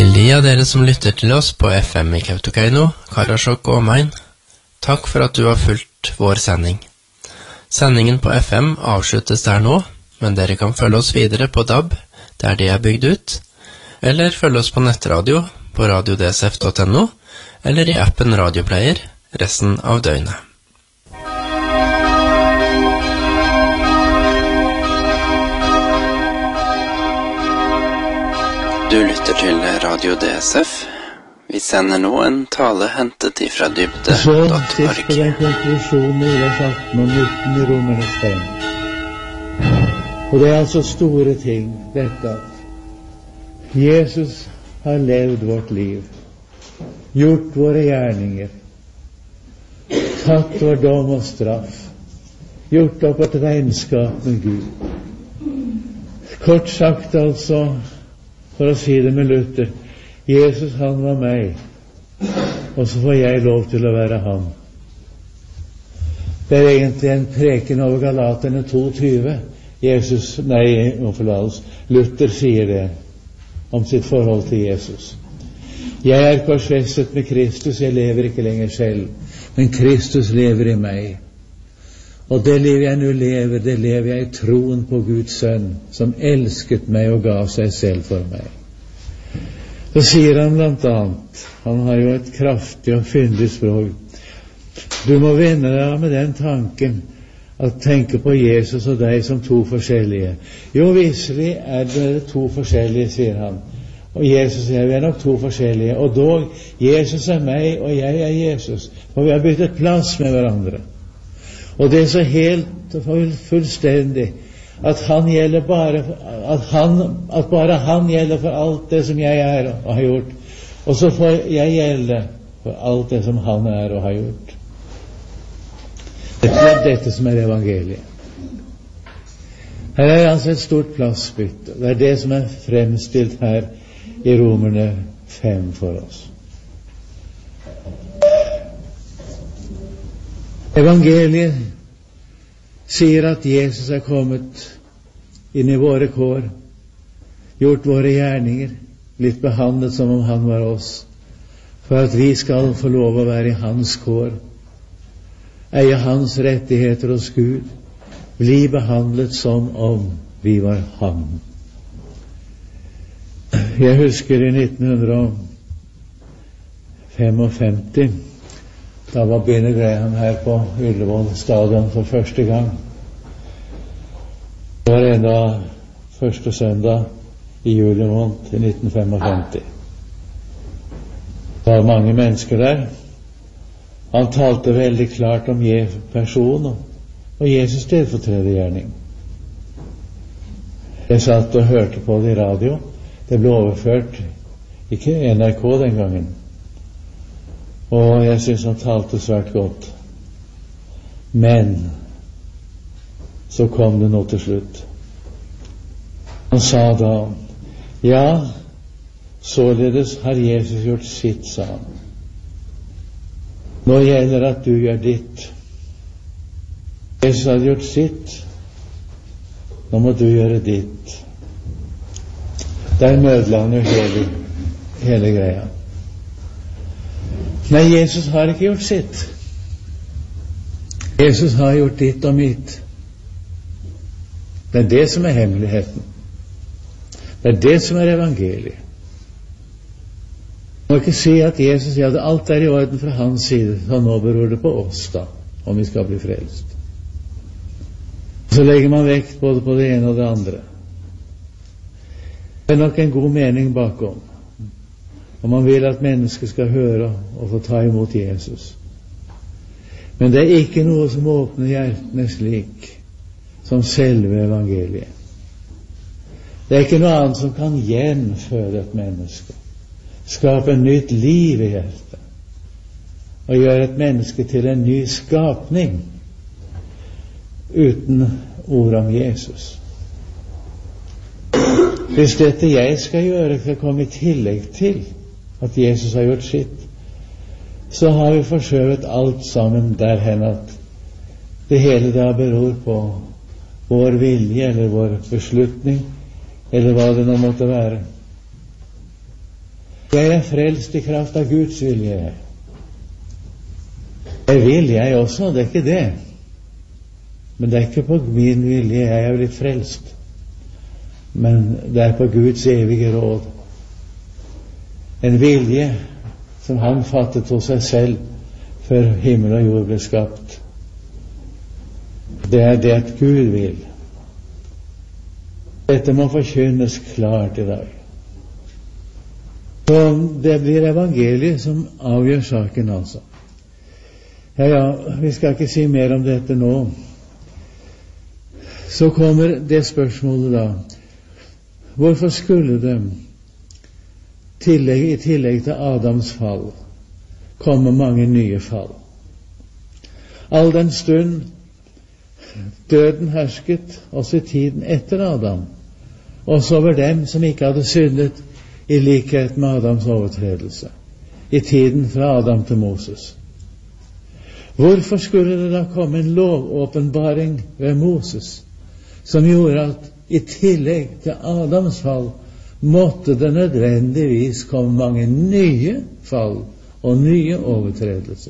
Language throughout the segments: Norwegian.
Til de av dere som lytter til oss på FM i Kautokeino, Karasjok og omegn, takk for at du har fulgt vår sending. Sendingen på FM avsluttes der nå, men dere kan følge oss videre på DAB, der de er bygd ut, eller følge oss på nettradio på radiodsf.no, eller i appen Radioplayer resten av døgnet. Du lytter til Radio DSF. Vi sender nå en tale hentet ifra dybde.org. Så sist på den konklusjonen i vers 18 og 19 i Romernes 5. Og det er altså store ting, dette at Jesus har levd vårt liv, gjort våre gjerninger, tatt vår dom og straff, gjort opp et regnskap med Gud. Kort sagt altså, for å si det med Luther, Jesus han var meg, og så får jeg lov til å være han. Det er egentlig en preken over Galaterne 2:20. Luther sier det om sitt forhold til Jesus. Jeg er korsfestet med Kristus, jeg lever ikke lenger selv, men Kristus lever i meg. Og det liv jeg nå lever, det lever jeg i troen på Guds sønn, som elsket meg og ga seg selv for meg. Så sier han blant annet, han har jo et kraftig og fyndig språk, du må vende deg med den tanken, at tenke på Jesus og deg som to forskjellige. Jo, visselig er det to forskjellige, sier han. Og Jesus og jeg, vi er nok to forskjellige. Og dog, Jesus er meg, og jeg er Jesus. For vi har byttet plass med hverandre. Og det er så helt og fullstendig at han gjelder bare at bare han gjelder for alt det som jeg er og har gjort. Og så får jeg gjelde for alt det som han er og har gjort. Det er dette som er evangeliet. Her er altså et stort plassbytte. Det er det som er fremstilt her i Romerne 5 for oss. Evangeliet sier at Jesus er kommet inn i våre kår, gjort våre gjerninger, blitt behandlet som om han var oss, for at vi skal få lov å være i hans kår, eie hans rettigheter hos Gud, bli behandlet som om vi var ham. Jeg husker i 1955, da var Billy Graham her på Ullevål stadion for første gang. Det var enda første søndag i juli måned i 1955. Det var mange mennesker der. Han talte veldig klart om personen og Jesus stedfortredergjerning. Jeg satt og hørte på det i radio. Det ble overført, ikke NRK den gangen. Og jeg synes han talte svært godt. Men så kom det nå til slutt. Han sa da, ja, således har Jesus gjort sitt, sa han. Nå gjelder at du gjør ditt. Jesus har gjort sitt. Nå må du gjøre ditt. Der mødla han jo hele greia. Nei, Jesus har ikke gjort sitt. Jesus har gjort ditt og mitt. Det er det som er hemmeligheten. Det er det som er evangeliet. Man må ikke si at Jesus, ja, alt er i orden fra hans side, så nå beror det på oss da, om vi skal bli frelst. Så legger man vekt både på det ene og det andre. Det er nok en god mening bakom, og man vil at mennesker skal høre og få ta imot Jesus. Men det er ikke noe som åpner hjertene slik som selve evangeliet. Det er ikke noe annet som kan gjenføde et menneske, skape en nytt liv i hjertet, og gjøre et menneske til en ny skapning uten ord om Jesus. Hvis dette jeg skal gjøre skal komme i tillegg til at Jesus har gjort sitt, så har vi forskjøvet alt sammen derhen at det hele da beror på vår vilje eller vår beslutning, eller hva det nå måtte være. Jeg frelst i kraft av Guds vilje. Jeg vil, jeg også, det ikke det. Men det ikke på min vilje jeg blitt frelst. Men det på Guds evige råd. En vilje som han fattet hos seg selv før himmel og jord ble skapt. Det det at Gud vil. Dette må forkynnes klart i dag. Så det blir evangeliet som avgjør saken, altså. Ja, vi skal ikke si mer om dette nå. Så kommer det spørsmålet da. Hvorfor skulle det i tillegg til Adams fall komme mange nye fall? All den stund døden hersket også i tiden etter Adam, også over dem som ikke hadde syndet i likhet med Adams overtredelse, i tiden fra Adam til Moses. Hvorfor skulle det da komme en lovåpenbaring ved Moses, som gjorde at i tillegg til Adams fall måtte det nødvendigvis komme mange nye fall og nye overtredelser?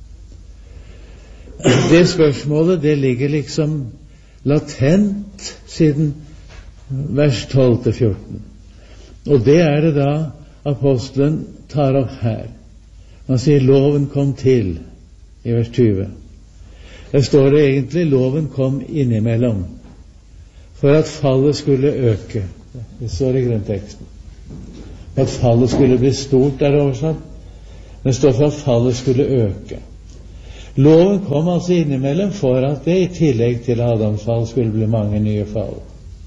Det spørsmålet, det ligger liksom latent siden vers 12-14. Og det det da apostelen tar opp her. Han sier loven kom til i vers 20. Der står det egentlig loven kom innimellom for at fallet skulle øke. Det står i grunnteksten. At fallet skulle bli stort oversatt. Det står for at fallet skulle øke. Loven kom altså innimellom for at det i tillegg til Adams fall skulle bli mange nye fall.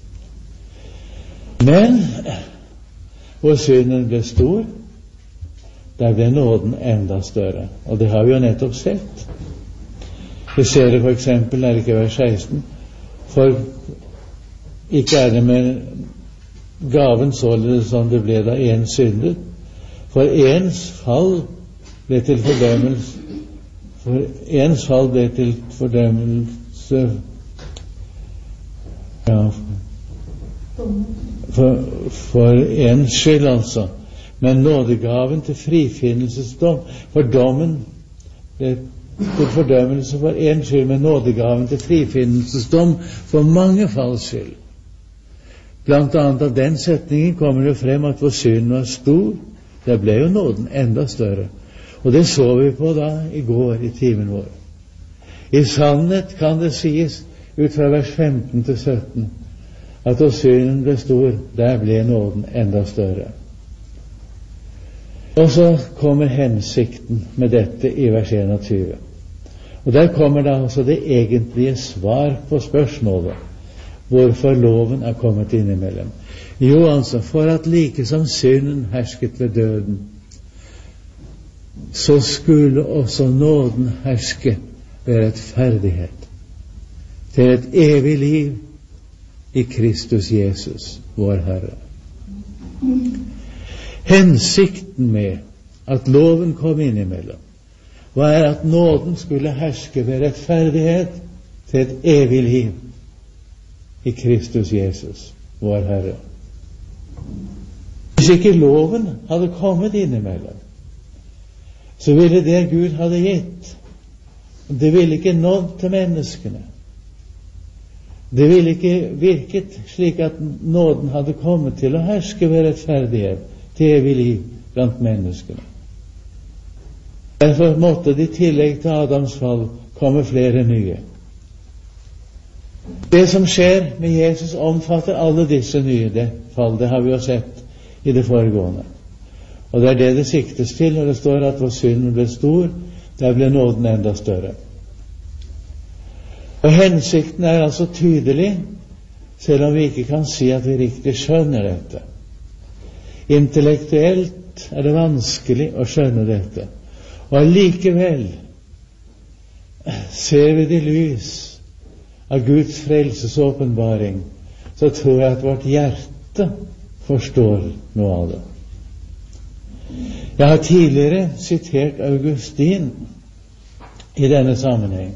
Men hvor synden ble stor, der ble nåden enda større. Og det har vi jo nettopp sett. Vi ser det for eksempel, det ikke vers 16, for ikke det med gaven således som det ble da en syndet, for ens fall ble til fordømmelse, for ens skyld altså, men nådegaven til frifinnelsesdom, for dommen ble til fordømmelse for ens skyld, men nådegaven til frifinnelsesdom for mange falls skyld. Blant annet av den setningen kommer det frem at hvor synden var stor, der ble jo nåden enda større. Og det så vi på da i går i timen vår. I sannhet kan det sies ut fra vers 15-17 at hvor synden ble stor, der ble nåden enda større. Og så kommer hensikten med dette i vers 21. Og der kommer da altså det egentlige svar på spørsmålet hvorfor loven kommet innimellom. Jo, altså, for at like som synden hersket ved døden, så skulle også nåden herske ved rettferdighet til et evig liv i Kristus Jesus, vår Herre. Hensikten med at loven kom innimellom, var at nåden skulle herske ved rettferdighet til et evig liv i Kristus Jesus, vår Herre. Hvis ikke loven hadde kommet innimellom, så ville det Gud hadde gitt, det ville ikke nådd til menneskene. Det ville ikke virket slik at nåden hadde kommet til å herske ved rettferdighet til evig liv blant menneskene. Derfor måtte det i tillegg til Adams fall komme flere nye. Det som skjer med Jesus omfatter alle disse nye fall. Det har vi jo sett i det foregående. Og det det siktes til når det står at hvor synden ble stor, der ble nåden enda større. Og hensikten altså tydelig, selv om vi ikke kan si at vi riktig skjønner dette. Intellektuelt det vanskelig å skjønne dette. Og allikevel ser vi det lys av Guds frelsesåpenbaring, så tror jeg at vårt hjerte forstår noe av det. Jeg har tidligere sitert Augustin i denne sammenheng.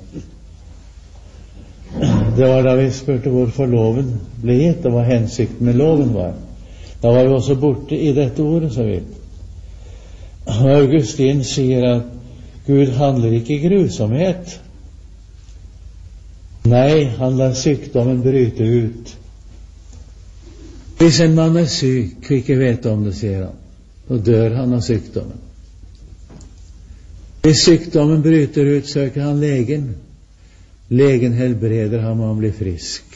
Det var da vi spurte hvorfor loven ble gitt, og hva hensikten med loven var. Da var vi også borte i dette ordet så vidt. Augustin sier at Gud handler ikke i grusomhet. Nei, han lar sykdommen bryte ut. Hvis en mann er syk og ikke vet om det, sier han, så dør han av sykdommen. Hvis sykdommen bryter ut, søker han legen. Legen helbreder ham, og han blir frisk.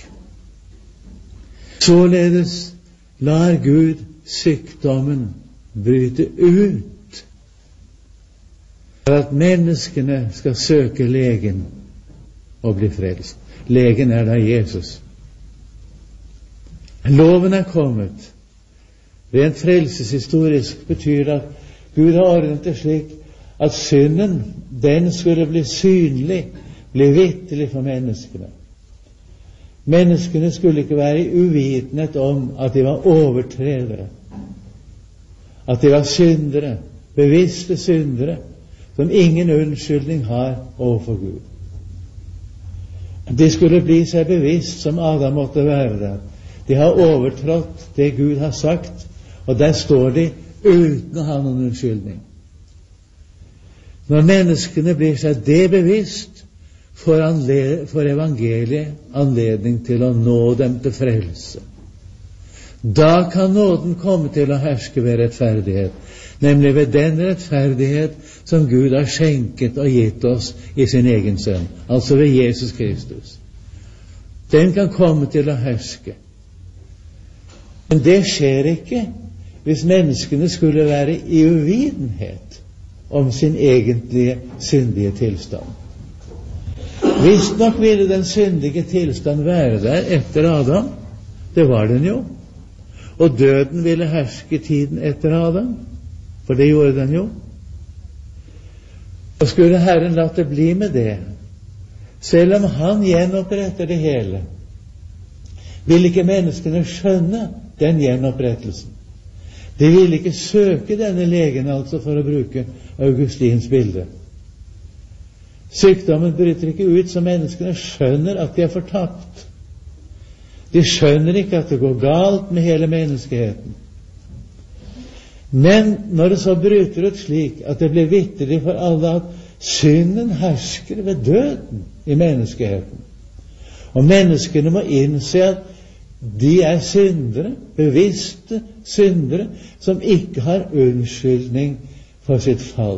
Således lar Gud sykdommen bryte ut, for at menneskene skal søke legen og bli frelst. Legen er da Jesus. Loven er kommet. Rent frelseshistorisk betyr det at Gud har ordnet det slik at synden, den skulle bli synlig, bli vitterlig for menneskene. Menneskene skulle ikke være i uvitenhet om at de var overtredere, at de var syndere, bevisste syndere, som ingen unnskyldning har overfor Gud. De skulle bli seg bevisst, som Adam måtte være der. De har overtrådt det Gud har sagt, og der står de uten å ha noen unnskyldning. Når menneskene blir seg det bevisst, får evangeliet anledning til å nå dem til frelse. Da kan nåden komme til å herske ved rettferdighet, nemlig ved den rettferdighet som Gud har skjenket og gitt oss i sin egen sønn, altså ved Jesus Kristus. Den kan komme til å herske. Men det skjer ikke hvis menneskene skulle være i uvitenhet om sin egentlige syndige tilstand. Visstnok ville den syndige tilstand være der etter Adam. Det var den jo. Og døden ville herske tiden etter Adam, for det gjorde den jo. Og skulle Herren latt det bli med det, selv om han gjenoppretter det hele, vil ikke menneskene skjønne den gjenopprettelsen. De vil ikke søke denne legen, altså, for å bruke Augustins bilde. Sykdommen bryter ikke ut, så menneskene skjønner at de er fortapt. De skjønner ikke at det går galt med hele menneskeheten. Men når det så bryter ut slik at det blir vitterlig for alle at synden hersker ved døden i menneskeheten, og menneskene må innse at de er syndere, bevisste syndere, som ikke har unnskyldning for sitt fall,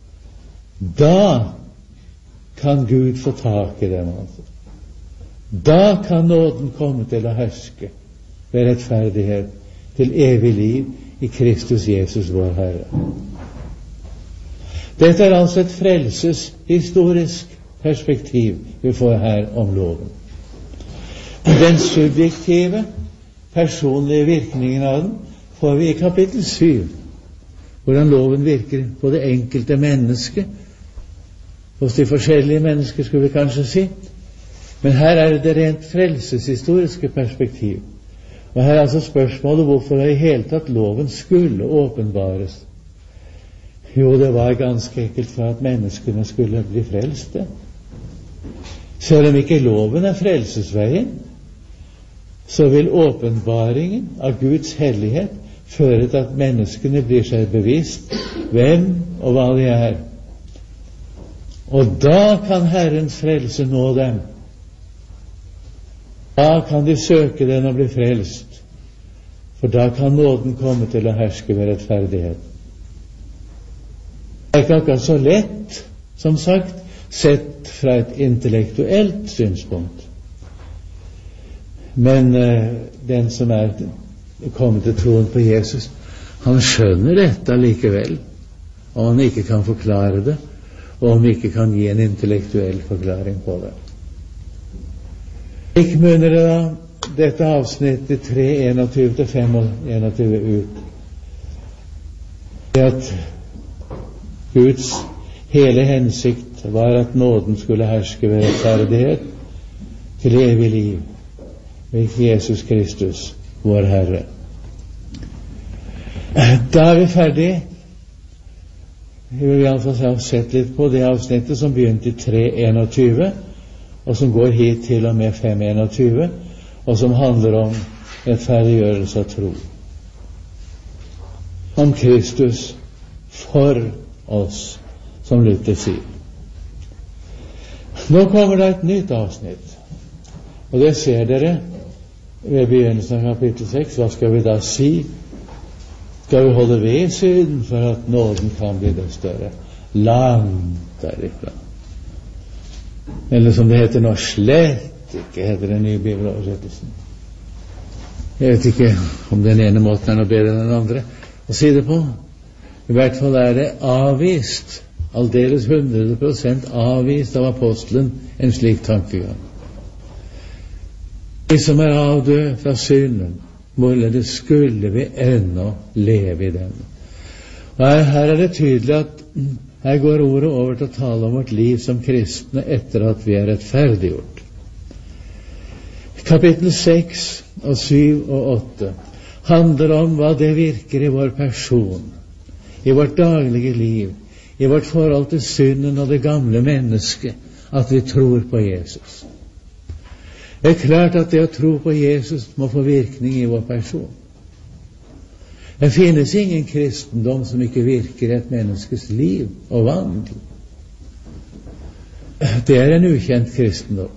da kan Gud få tak i dem, altså. Da kan nåden komme til å herske ved rettferdighet til evig liv i Kristus Jesus vår Herre. Dette er altså et frelseshistorisk perspektiv vi får her om loven. Den subjektive, personlige virkningen av den får vi i kapittel 7, hvordan loven virker på det enkelte menneske, hos de forskjellige mennesker, skulle vi kanskje si. Men her er det rent frelseshistoriske perspektiv. Og her er altså spørsmålet hvorfor i hele tatt loven skulle åpenbares. Jo, det var ganske enkelt for at menneskene skulle bli frelste. Selv om ikke loven er frelsesveien, så vil åpenbaringen av Guds hellighet føre til at menneskene blir seg bevisst hvem og hva de er. Og da kan Herrens frelse nå dem. Da kan de søke den og bli frelst, for da kan nåden komme til å herske ved rettferdighet. Det er ikke akkurat så lett, som sagt, sett fra et intellektuelt synspunkt. Men den som er kommet til troen på Jesus, han skjønner dette likevel, og han ikke kan forklare det, og han ikke kan gi en intellektuell forklaring på det. Slik munner det da dette avsnittet 3:21-5:21 ut. Det at Guds hele hensikt var at nåden skulle herske ved rettferdighet til evig liv ved Jesus Kristus, vår Herre. Da er vi ferdig. Vi vil altså ha sett litt på det avsnittet som begynte i 3:21, og som går hit til og med 5:21, og som handler om rettferdiggjørelse av tro. Om Kristus for oss, som Luther sier. Nå kommer det et nytt avsnitt, og det ser dere ved begynnelsen av kapittel 6. Hva skal vi da si? Skal vi holde ved synden for at nåden kan bli det større? Langt derifra. Eller som det heter nå, slett ikke, heter den nye bibeloversettelsen. Jeg vet ikke om den ene måten er noe bedre enn den andre å si det på. I hvert fall er det avvist, aldeles 100% avvist av apostelen, en slik tankegang. De som er avdøde fra synden, hvorledes skulle vi ennå leve i den? Og her er det tydelig at her går ordet over til å tale om vårt liv som kristne etter at vi er rettferdiggjort. Kapittel 6 og 7 og 8 handler om hva det virker i vår person, i vårt daglige liv, i vårt forhold til synden og det gamle mennesket, at vi tror på Jesus. Det er klart at det å tro på Jesus må få virkning i vår person. Det finnes ingen kristendom som ikke virker i et menneskes liv og vandel. Det er en ukjent kristendom.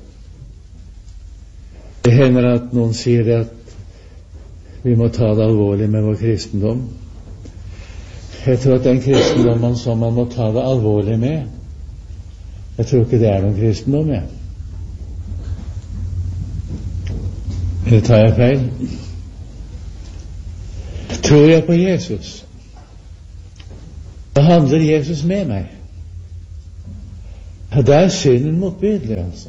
Det hender at noen sier at vi må ta det alvorlig med vår kristendom. Jeg tror at den kristendommen som man må ta det alvorlig med, jeg tror ikke det er noen kristendom, ja. Eller tar jeg feil? Tror jeg på Jesus, da handler Jesus med meg. Da er synden motbydelig, altså.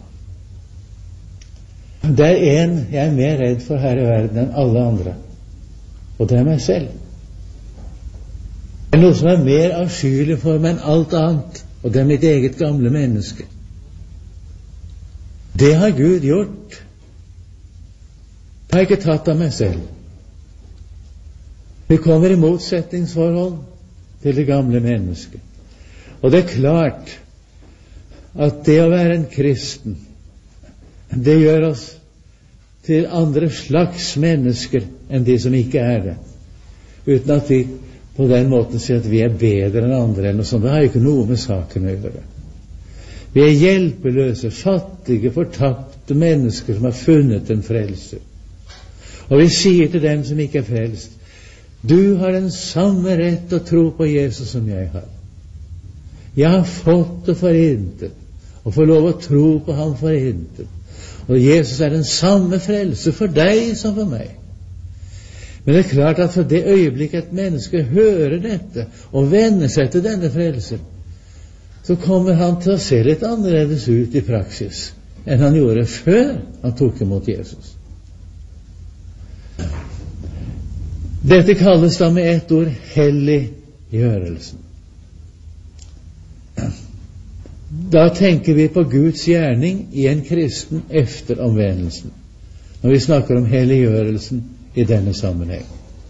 Det er en jeg er mer redd for her i verden enn alle andre, og det er meg selv. Det er noe som er mer avskyelig for meg enn alt annet, og det er mitt eget gamle menneske. Det har Gud gjort. Det har jeg ikke tatt av meg selv. Vi kommer i motsetningsforhold til det gamle mennesket. Og det er klart at det å være en kristen, det gjør oss til andre slags mennesker enn de som ikke er det, uten at vi på den måten sier at vi er bedre enn andre eller noe sånt. Det har jo ikke noe med saken å gjøre. Vi er hjelpeløse, fattige, fortapte mennesker som har funnet en frelser. Og vi sier til dem som ikke er frelst, du har den samme rett å tro på Jesus som jeg har. Jeg har fått det for intet, og får lov å tro på ham for intet. Og Jesus er den samme frelse for deg som for meg. Men det er klart at for det øyeblikk et menneske hører dette og venner seg til denne frelsen, så kommer han til å se litt annerledes ut i praksis enn han gjorde før han tok imot Jesus. Dette kalles da med ett ord helliggjørelsen. Da tenker vi på Guds gjerning i en kristen efter omvendelsen, når vi snakker om helliggjørelsen i denne sammenheng.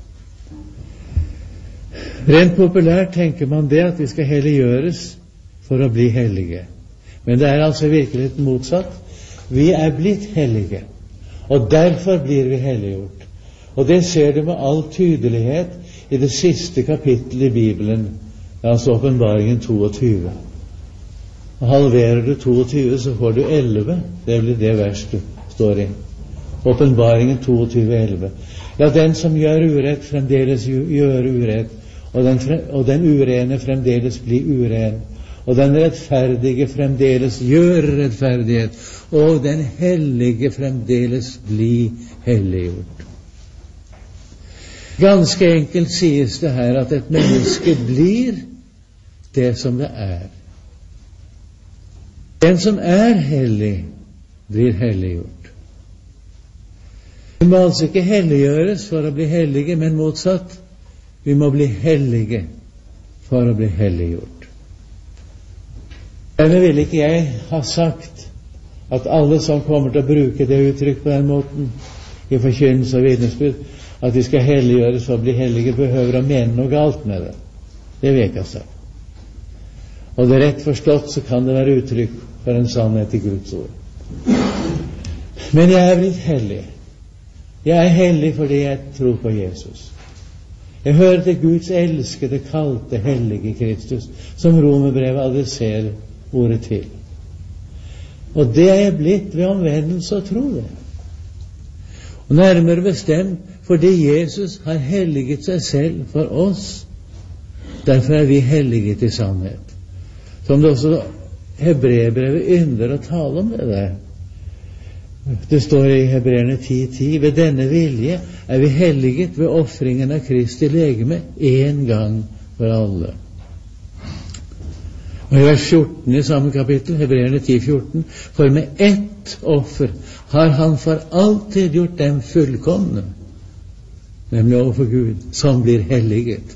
Rent populært tenker man det at vi skal helliggjøres for å bli hellige. Men det er altså i virkeligheten motsatt. Vi er blitt hellige, og derfor blir vi helliggjort. Og det ser du med all tydelighet i det siste kapittel i Bibelen, altså Åpenbaringen 22. Og halverer du 22, så får du 11. Det blir det vers du står i. Åpenbaringen 22:11. Ja, den som gjør urett, fremdeles gjør urett, og den urene fremdeles blir uren, og den rettferdige fremdeles gjør rettferdighet, og den hellige fremdeles blir helliggjort. Ganske enkelt sies det her at et menneske blir det som det er. Den som er hellig, blir helliggjort. Vi må altså ikke helliggjøres for å bli hellige, men motsatt. Vi må bli hellige for å bli helliggjort. Dermed vil ikke jeg ha sagt at alle som kommer til å bruke det uttrykk på den måten i forkynnelse og vitnesbyrd, at vi skal helliggjøres for å bli hellige, behøver å mene noe galt med det. Det vil jeg ikke ha sagt. Og det rett forstått så kan det være uttrykk for en sannhet i Guds ord. Men jeg er blitt hellig. Jeg er hellig fordi jeg tror på Jesus. Jeg hører til Guds elskede, kalte, hellige Kristus, som Romerbrevet adresserer ordet til. Og det er jeg blitt ved omvendelse og tro det. Og nærmere bestemt fordi Jesus har helliget seg selv for oss. Derfor er vi helliget i sannhet. Som det også Hebreerbrevet ynder å tale om det der. Det står i Hebreerne 10:10: ved denne vilje er vi helliget ved offringen av Kristi legeme en gang for alle. Og i vers 14 i samme kapittel, Hebreerne 10:14: for med ett offer har han for alltid gjort dem fullkomne, nemlig overfor Gud, som blir helliget.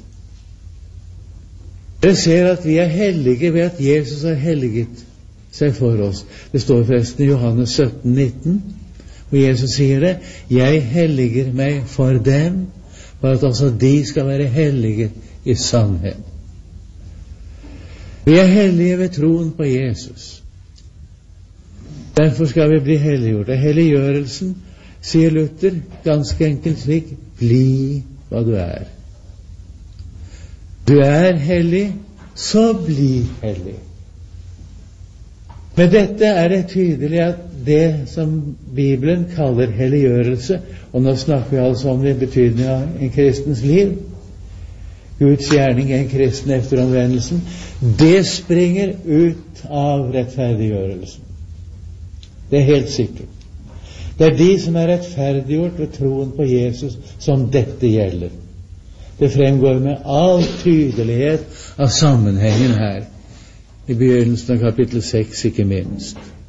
Dere ser at vi er hellige ved at Jesus har helliget seg for oss. Det står forresten i Johannes 17:19, hvor Jesus sier det: jeg helliger meg for dem, for at også de skal være helliget i sannhet. Vi er hellige ved troen på Jesus. Derfor skal vi bli helliggjort. Og helliggjørelsen, sier Luther ganske enkelt slik: bli hva du er. Du er hellig, så bli hellig. Med dette er det tydelig at det som Bibelen kaller helliggjørelse, og nå snakker vi altså om det i betydning av en kristens liv, Guds gjerning er en kristen efter omvendelsen, det springer ut av rettferdiggjørelsen. Det er helt sikkert. Det er de som er rettferdiggjort ved troen på Jesus som dette gjelder. Det fremgår med all tydelighet av sammenhengen her, i begynnelsen av kapittel 6 ikke minst.